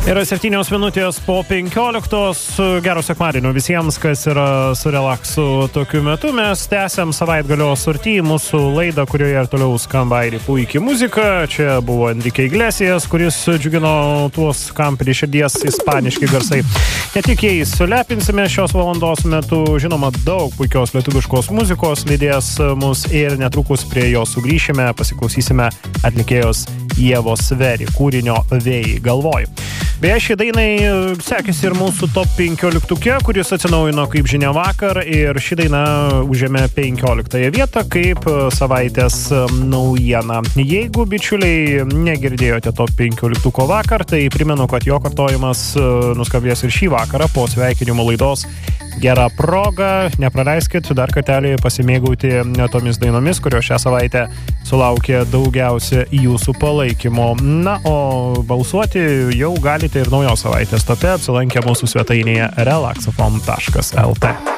Yra 7 minutės po 15. Gero sekmadienio visiems, kas yra su relaksu tokiu metu. Mes tęsiam savaitgalio sortį mūsų laidą, kurioje ir toliau skamba airi puikiai muzika. Čia buvo Enrique Iglesias, kuris džiugino tuos, kam prie širdies ispaniški garsai. Ne tik jais sulepinsime šios valandos metu, žinoma, daug puikios lietuviškos muzikos lydės mus ir netrukus prie jo sugrįšime, pasiklausysime atlikėjos Ievos Sveri kūrinio Vėjai galvoj. Beje, šį dainai sekėsi ir mūsų top 15, kuris atsinaujino kaip žinia vakar, ir ši daina užėmė 15 vietą kaip savaitės naujiena. Jeigu, bičiuliai, negirdėjote top 15 vakar, tai primenu, kad jo kartojimas nuskambės ir šį vakarą po sveikinimo laidos. Gera proga, nepraleiskit dar kartelį pasimėgauti tomis dainomis, kurios šią savaitę sulaukė daugiausia jūsų palaikymo. Na, o balsuoti jau galite ir naujos savaitės tope apsilankę mūsų svetainėje relaxofon.lt.